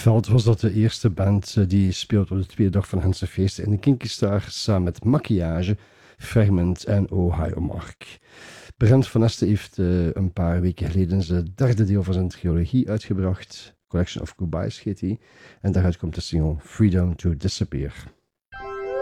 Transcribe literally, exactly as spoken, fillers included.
Veld was dat de eerste band uh, die speelt op de tweede dag van Hense Feesten in de Kinky Star samen met Maquillage, Ferment en Ohio Mark. Brent van Este heeft uh, een paar weken geleden zijn derde deel van zijn trilogie uitgebracht. Collection of Goodbyes heet die. En daaruit komt de single Freedom to Disappear.